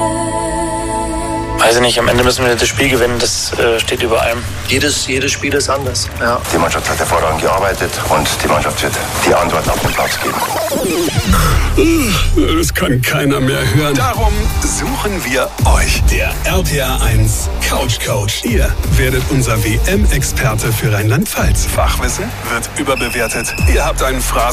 Weiß ich nicht, am Ende müssen wir das Spiel gewinnen, das steht über allem. Jedes Spiel ist anders. Ja. Die Mannschaft hat hervorragend gearbeitet und die Mannschaft wird die Antworten auf den Platz geben. Das kann keiner mehr hören. Darum suchen wir euch. Der RPR 1 Couch Coach. Ihr werdet unser WM-Experte für Rheinland-Pfalz. Fachwissen wird überbewertet. Ihr habt einen Phrasen